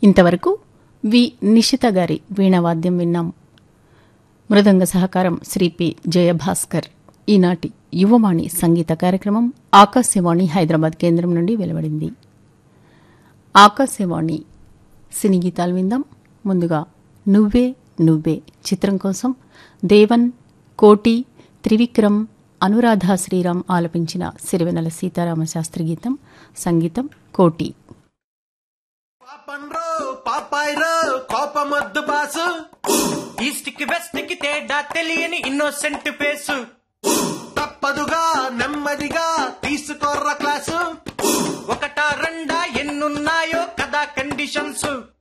ఇంతవరకు వి నిషిత గారి వీణావాద్యం విన్నాం. మృదంగ సహకారం శ్రీ పి జయభాస్కర్. ఈనాటి యువవాణి సంగీత కార్యక్రమం ఆకాశవాణి హైదరాబాద్ కేంద్రం నుండి వెలువడింది. ఆకాశవాణి సినీ గీతాలు విందాం. ముందుగా నువ్వే నువ్వే చిత్రం కోసం దేవన్, కోటి, త్రివిక్రమ్, అనురాధ శ్రీరామ్ ఆలపించిన సిరివెన్నెల సీతారామశాస్త్రి గీతం. సంగీతం కోటి. కోపమొద్దు బాసు, ఈస్ట్ కి వెస్ట్ కి తేడా తెలియని ఇన్నోసెంట్ ఫేసు, తప్పదుగా నెమ్మదిగా తీసుకోర్ర క్లాసు, ఒకటా రెండా ఎన్నున్నాయో కదా కండిషన్స్.